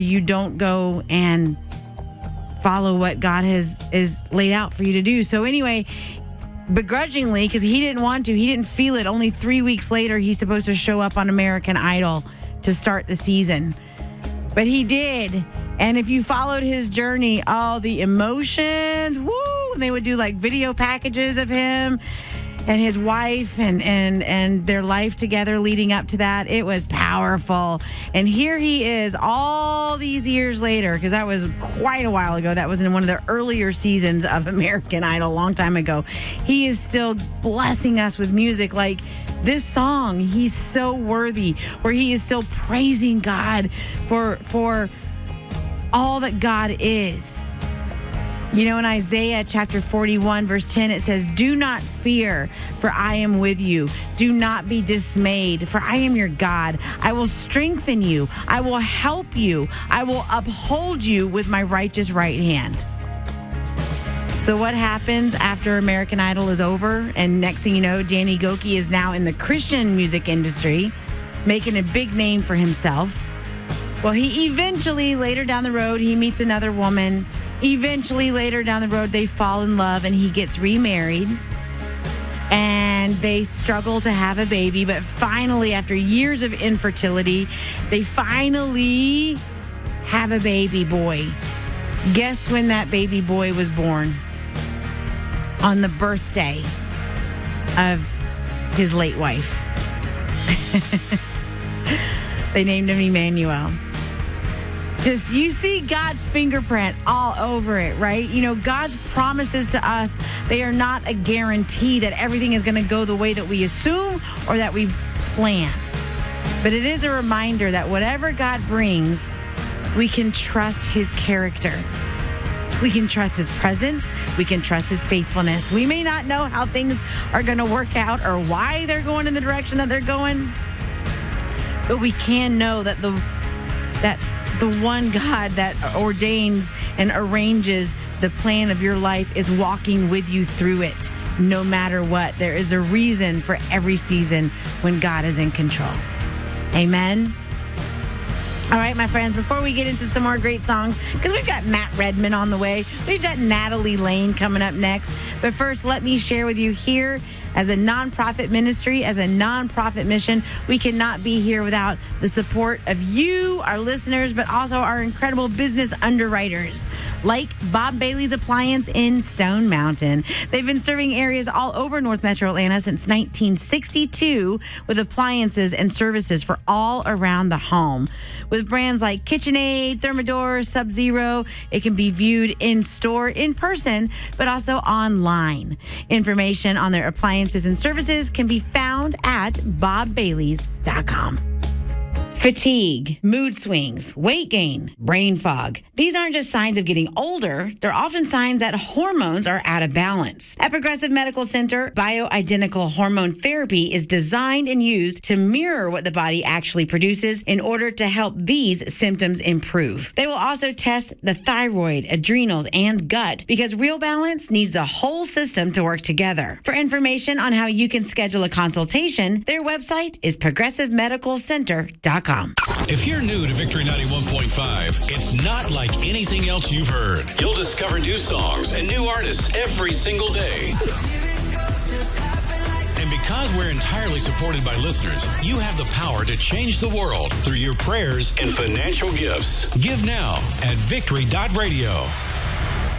you don't go and follow what God is laid out for you to do. So anyway, begrudgingly, because he didn't want to, he didn't feel it. Only 3 weeks later, he's supposed to show up on American Idol to start the season. But he did. And if you followed his journey, all the emotions, woo, and they would do like video packages of him and his wife and their life together leading up to that. It was powerful. And here he is all these years later, because that was quite a while ago. That was in one of the earlier seasons of American Idol, a long time ago. He is still blessing us with music like this song, He's So Worthy, where he is still praising God for all that God is. You know, in Isaiah chapter 41, verse 10, it says, "Do not fear, for I am with you. Do not be dismayed, for I am your God. I will strengthen you. I will help you. I will uphold you with my righteous right hand." So what happens after American Idol is over? And next thing you know, Danny Gokey is now in the Christian music industry, making a big name for himself. Well, he eventually, later down the road, he meets another woman. Eventually, later down the road, they fall in love and he gets remarried. And they struggle to have a baby. But finally, after years of infertility, they finally have a baby boy. Guess when that baby boy was born? On the birthday of his late wife. They named him Emmanuel. Just, you see God's fingerprint all over it, right? You know, God's promises to us, they are not a guarantee that everything is going to go the way that we assume or that we plan. But it is a reminder that whatever God brings, we can trust his character. We can trust his presence. We can trust his faithfulness. We may not know how things are going to work out or why they're going in the direction that they're going, but we can know that the one God that ordains and arranges the plan of your life is walking with you through it, no matter what. There is a reason for every season when God is in control. Amen. All right, my friends, before we get into some more great songs, because we've got Matt Redman on the way, we've got Natalie Lane coming up next. But first, let me share with you here, as a nonprofit ministry, as a nonprofit mission, we cannot be here without the support of you, our listeners, but also our incredible business underwriters, like Bob Bailey's Appliance in Stone Mountain. They've been serving areas all over North Metro Atlanta since 1962 with appliances and services for all around the home. With brands like KitchenAid, Thermador, Sub-Zero, it can be viewed in store, in person, but also online. Information on their appliances and services can be found at bobbaileys.com. Fatigue, mood swings, weight gain, brain fog. These aren't just signs of getting older. They're often signs that hormones are out of balance. At Progressive Medical Center, bioidentical hormone therapy is designed and used to mirror what the body actually produces in order to help these symptoms improve. They will also test the thyroid, adrenals, and gut, because real balance needs the whole system to work together. For information on how you can schedule a consultation, their website is progressivemedicalcenter.com. If you're new to Victory 91.5, it's not like anything else you've heard. You'll discover new songs and new artists every single day. And because we're entirely supported by listeners, you have the power to change the world through your prayers and financial gifts. Give now at victory.radio.